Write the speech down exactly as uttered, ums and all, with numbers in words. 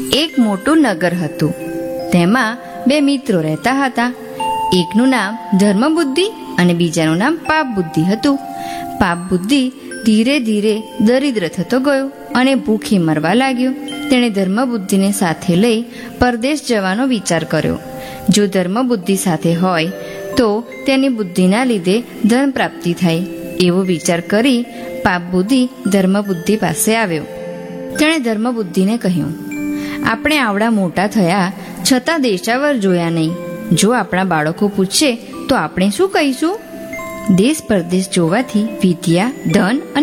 એક મોટું નગર હતું. તેમાં બે મિત્રો રહેતા હતા. એકનું નામ ધર્મબુદ્ધિ અને બીજાનું નામ પાપબુદ્ધિ હતું. પાપબુદ્ધિ ધીરે ધીરે દરિદ્ર થતો ગયો અને ભૂખી મરવા લાગ્યો. તેણે ધર્મબુદ્ધિને સાથે લઈ પરદેશ જવાનો વિચાર કર્યો. જો ધર્મબુદ્ધિ સાથે હોય તો તેની બુદ્ધિના લીધે ધન પ્રાપ્તિ થાય, એવો વિચાર કરી પાપબુદ્ધિ ધર્મબુદ્ધિ પાસે આવ્યો. તેણે ધર્મબુદ્ધિને કહ્યું, આપણે આવડા મોટા થયા છતાં દેશાવર જોયા નહીં. જો આપણા બાળકો પૂછશે તો આપણે શું કહીશું? દેશ પરદેશ જોવાથી વિદ્યા, ધન અને